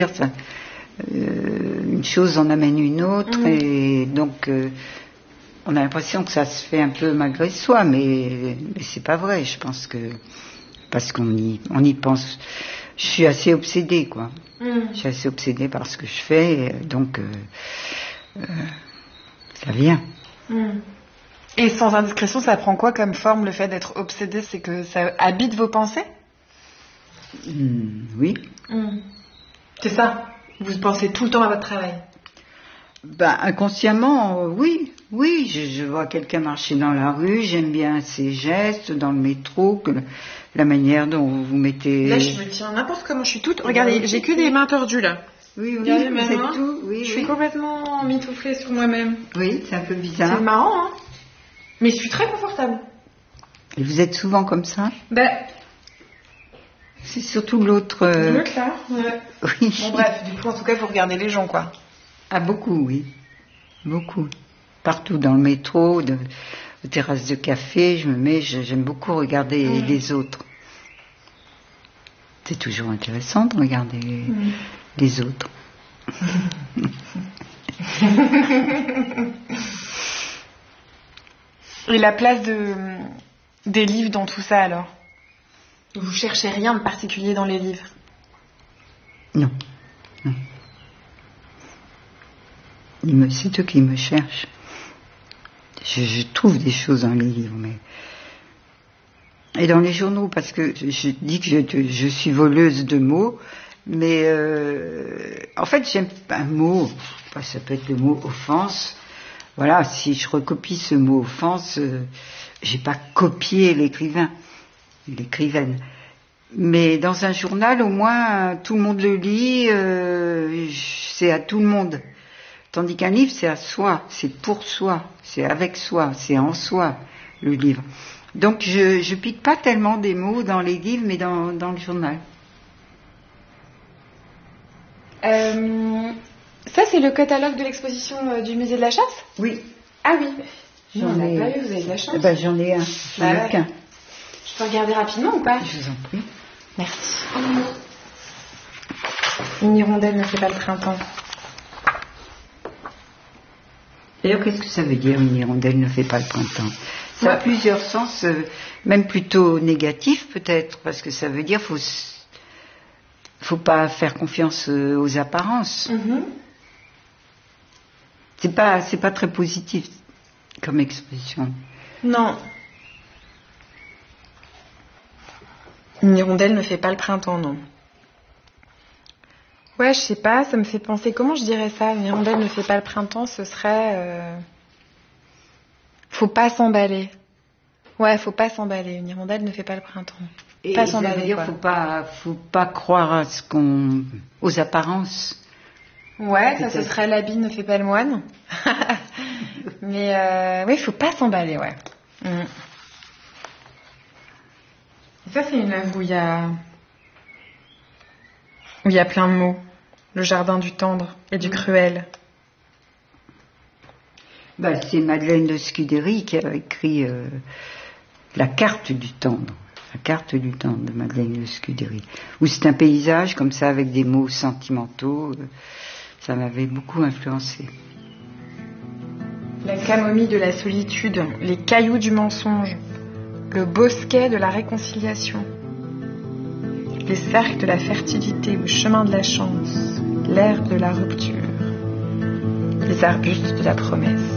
Ça, une chose en amène une autre, et donc on a l'impression que ça se fait un peu malgré soi, mais c'est pas vrai. Je pense que parce qu'on y pense. Je suis assez obsédée, quoi. Je suis assez obsédée par ce que je fais, donc ça vient. Et sans indiscrétion, ça prend quoi comme forme, le fait d'être obsédée? C'est que ça habite vos pensées? Oui. C'est ça? Vous pensez tout le temps à votre travail? Inconsciemment, oui. Oui, je vois quelqu'un marcher dans la rue, j'aime bien ses gestes, dans le métro, la manière dont vous mettez... Là, je me tiens n'importe comment, je suis toute... Regardez, j'ai que des mains tordues, là. Oui, regardez, vous êtes tout... Oui, je suis complètement mitouflée sur moi-même. Oui, c'est un peu bizarre. C'est marrant, hein? Mais je suis très confortable. Et vous êtes souvent comme ça? C'est surtout l'autre... L'autre, là? Ouais. Oui. Bon, bref, du coup, en tout cas, vous regardez les gens, quoi. Ah, beaucoup, oui. Beaucoup. Partout dans le métro, aux terrasses de café, j'aime beaucoup regarder les autres. C'est toujours intéressant de regarder les autres. Et la place des livres dans tout ça, alors? Vous cherchez rien de particulier dans les livres? Non. C'est eux qui me cherchent. Je trouve des choses dans les livres, mais... Et dans les journaux, parce que je dis que je suis voleuse de mots, mais en fait, j'aime un mot, ça peut être le mot offense. Voilà, si je recopie ce mot offense, j'ai pas copié l'écrivaine. Mais dans un journal, au moins, tout le monde le lit, c'est à tout le monde. Tandis qu'un livre, c'est à soi, c'est pour soi, c'est avec soi, c'est en soi, le livre. Donc je pique pas tellement des mots dans les livres, mais dans le journal. Ça, c'est le catalogue de l'exposition du musée de la Chasse? Oui. Ah oui. J'en ai pas eu, vous avez de la chance. J'en ai un. J'en ai qu'un. Je peux regarder rapidement ou pas? Je vous en prie. Merci. Une hirondelle ne fait pas le printemps. D'ailleurs, qu'est-ce que ça veut dire, une hirondelle ne fait pas le printemps? Ça a plusieurs sens, même plutôt négatifs peut-être, parce que ça veut dire faut pas faire confiance aux apparences. C'est pas très positif comme expression. Non. Une hirondelle ne fait pas le printemps, non. Ouais, je sais pas, ça me fait penser... Comment je dirais ça? Une hirondelle ne fait pas le printemps, ce serait... Faut pas s'emballer. Ouais, faut pas s'emballer. Une hirondelle ne fait pas le printemps. Et pas ça veut s'emballer, dire faut pas croire aux apparences. Ouais, ça ce serait l'habit ne fait pas le moine. Mais oui, faut pas s'emballer, ouais. Et ça, c'est une œuvre où il y a plein de mots. Le jardin du tendre et du cruel. C'est Madeleine de Scudéry qui a écrit la carte du tendre. La carte du tendre de Madeleine de Scudéry. Où c'est un paysage comme ça avec des mots sentimentaux. Ça m'avait beaucoup influencé. La camomille de la solitude, les cailloux du mensonge, le bosquet de la réconciliation, les cercles de la fertilité, le chemin de la chance, l'herbe de la rupture, les arbustes de la promesse.